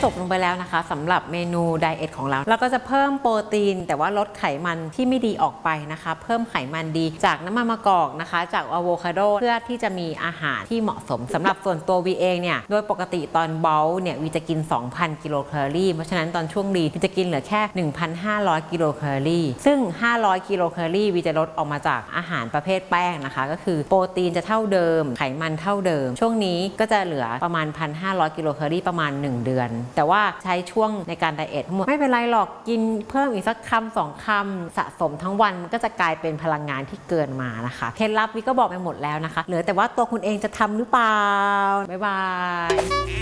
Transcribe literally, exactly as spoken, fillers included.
จบลงไปแล้วนะคะสำหรับเมนูไดเอทของเราเราก็จะเพิ่มโปรตีนแต่ว่าลดไขมันที่ไม่ดีออกไปนะคะเพิ่มไขมันดีจากน้ำมันมะกอกนะคะจากอะโวคาโดเพื่อที่จะมีอาหารที่เหมาะสมสำหรับส่วนตัววีเองเนี่ยโดยปกติตอนเบลเนี่ยวีจะกิน สองพัน กิโลแคลอรี่เพราะฉะนั้นตอนช่วงลีวีจะกินเหลือแค่ หนึ่งพันห้าร้อย กิโลแคลอรี่ซึ่งห้าร้อยกิโลแคลอรี่วีจะลดออกมาจากอาหารประเภทแป้งนะคะก็คือโปรตีนจะเท่าเดิมไขมันเท่าเดิมช่วงนี้ก็จะเหลือประมาณ หนึ่งพันห้าร้อย กิโลแคลอรี่ประมาณหนึ่งเดือนแต่ว่าใช้ช่วงในการไดเอททั้งหมดไม่เป็นไรหรอกกินเพิ่มอีกสักคำสองคำสะสมทั้งวันมันก็จะกลายเป็นพลังงานที่เกินมานะคะเคล็ดลับวีก็บอกไปหมดแล้วนะคะเหลือแต่ว่าตัวคุณเองจะทำหรือเปล่าบ๊ายบาย